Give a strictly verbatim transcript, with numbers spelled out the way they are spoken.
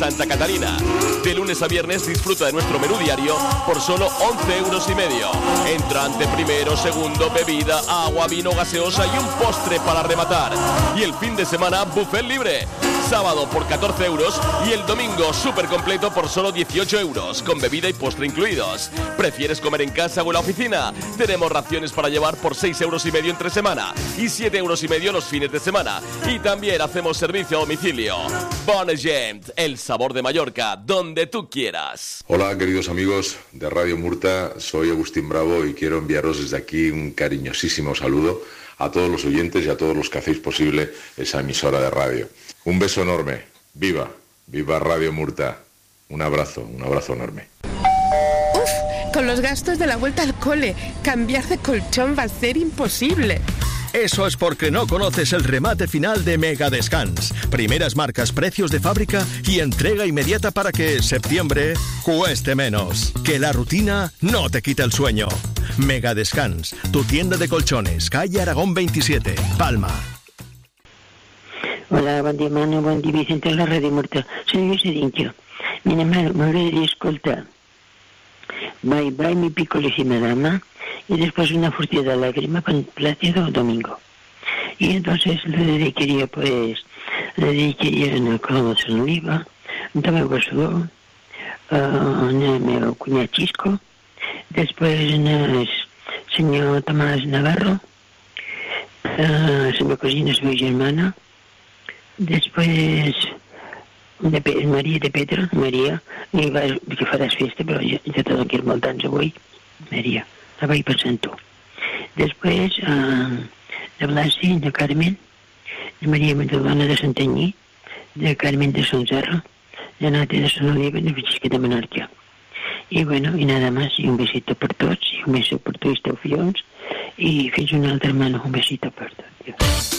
Santa Catarina. De lunes a viernes disfruta de nuestro menú diario por solo once euros y medio. Entrante primero, segundo, bebida, agua, vino, gaseosa y un postre para rematar. Y el fin de semana, buffet libre. Sábado por catorce euros y el domingo súper completo por solo dieciocho euros, con bebida y postre incluidos. ¿Prefieres comer en casa o en la oficina? Tenemos raciones para llevar por seis euros y medio entre semana y siete euros y medio los fines de semana. Y también hacemos servicio a domicilio. Bon Gent, el sabor de Mallorca, donde tú quieras. Hola, queridos amigos de Radio Murta, soy Agustín Bravo y quiero enviaros desde aquí un cariñosísimo saludo a todos los oyentes y a todos los que hacéis posible esa emisora de radio. Un beso enorme. Viva, viva Radio Murta. Un abrazo, un abrazo enorme. Uf, con los gastos de la vuelta al cole, cambiar de colchón va a ser imposible. Eso es porque no conoces el remate final de Mega Descans. Primeras marcas, precios de fábrica y entrega inmediata para que septiembre cueste menos. Que la rutina no te quite el sueño. Mega Descans, tu tienda de colchones, calle Aragón veintisiete, Palma. Hola, bon dia, Manu, bon dia, Vicente, de la Ràdio Murta. Soy José Dincho. Mira, Manu, m'agradaria escoltar Bye Bye, mi picolísima dama, y después una furcia de lágrima con Plácido Domingo. Y entonces le dedicaría, pues, le dedicaria a Coloma de Sant Oliva, a Tomeu Barceló, a meu cunyat Xisco, després al senyor Tomàs Navarro, a la meva cosina, la meva germana, després de Pe- Maria de Petra, Maria, i va, que faràs festa, però jo, jo te dono molt tants avui, Maria, la vaig pensar en tu. Després, eh, de Blasi, de Carmen, de Maria Magdalena de Santanyí, de Carmen de Sonserra, de Nati de Sant Oliva i de Francisca de Menorca. I bueno, i nada más, i un besito per tots, i un beso per tots, teus fills, i fins un altre, hermano, un besito per tots.